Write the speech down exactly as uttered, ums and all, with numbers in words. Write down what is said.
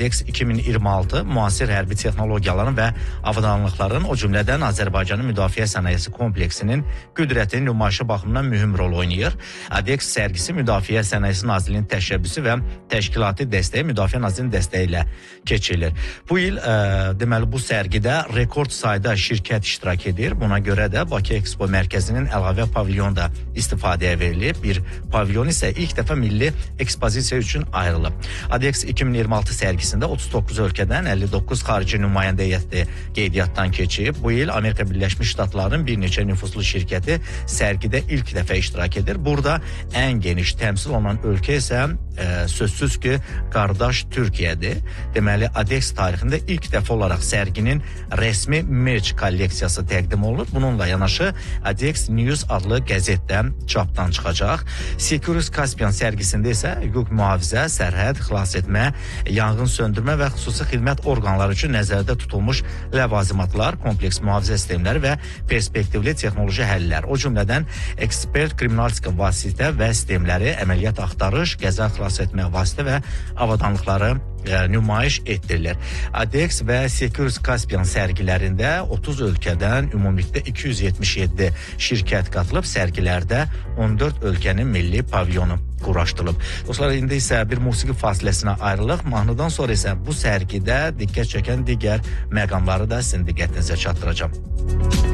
ADEX iki min iyirmi altı müasir hərbi texnologiyaların və avadanlıqların, o cümlədən Azərbaycanın müdafiə sənayesi kompleksinin qüdrətinin nümayişi baxımından mühüm rol oynayır. ADEX sərgisi Müdafiə Sənayesi Nazirliyinin təşəbbüsü və təşkilati dəstəyi Müdafiə Nazirliyinin dəstəyi ilə keçirilir. Bu il ə, deməli bu sərgidə rekord sayda şirkət iştirak edir. Buna görə də Bakı Expo Mərkəzinin əlavə pavilyonda istifadəyə verilib. Bir pavilyon isə ilk dəfə milli ekspozisiya üçün ayrılıb. ADEX iki min iyirmi altı sərgisində otuz doqquz ölkədən əlli doqquz xarici nümayəndə heyəti qeydiyyatdan keçib. Bu il Amerika Birləşmiş Ştatlarının bir neçə nüfuzlu şirkəti sərgidə ilk dəfə iştirak edir. Burada ən geniş təmsil olunan ölkə isə e, sözsüz ki, qardaş Türkiyədir. Deməli, ADEX tarixində ilk dəfə olaraq sərginin rəsmi merch kolleksiyası təqdim olunur. Bununla yanaşı ADEX News adlı qəzetdə çapdan çıxacaq. Securus Caspian sərgisində isə hüquq mühafizə, sərhəd, xilas etmə, yanğın söndürmə və xüsusi xidmət orqanları üçün nəzərdə tutulmuş ləvazimatlar, kompleks mühafizə sistemləri və perspektivli texnoloji həllər, o cümlədən ekspert kriminalistika vasitə və sistemləri, əməliyyat axtarış, qəza xilas etmə vasitə və avadanlıqları e, nümayiş etdirilir. ADEX və Securus Caspian sərgilərində otuz ölkədən ümumilikdə iki yüz yetmiş yeddi şirkət qatılıb, sərgilərdə on dörd ölkənin milli pavilyonu quraşdırılıb. Dostlar, indi isə bir musiqi fasiləsinə ayrılıq. Mahnıdan sonra isə bu sərgidə diqqət çəkən digər məqamları da sizin diqqətinizə çatdıracağım.